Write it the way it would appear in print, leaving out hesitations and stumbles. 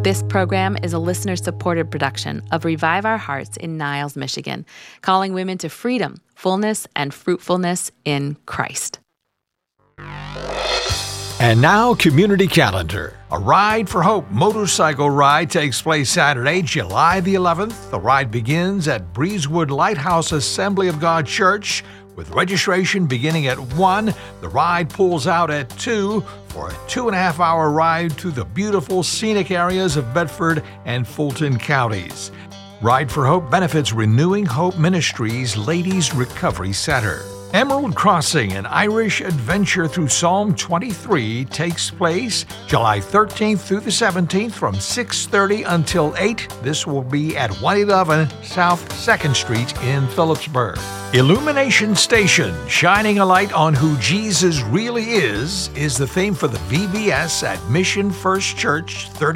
This program is a listener-supported production of Revive Our Hearts in Niles, Michigan, calling women to freedom, fullness, and fruitfulness in Christ. And now, Community Calendar. A Ride for Hope motorcycle ride takes place Saturday, July the 11th. The ride begins at Breezewood Lighthouse Assembly of God Church, with registration beginning at 1. The ride pulls out at 2 for a 2.5-hour ride through the beautiful scenic areas of Bedford and Fulton counties. Ride for Hope benefits Renewing Hope Ministries Ladies Recovery Center. Emerald Crossing, an Irish adventure through Psalm 23, takes place July 13th through the 17th from 6:30 until 8. This will be at 111 South 2nd Street in Phillipsburg. Illumination Station, shining a light on who Jesus really is the theme for the VBS at Mission First Church,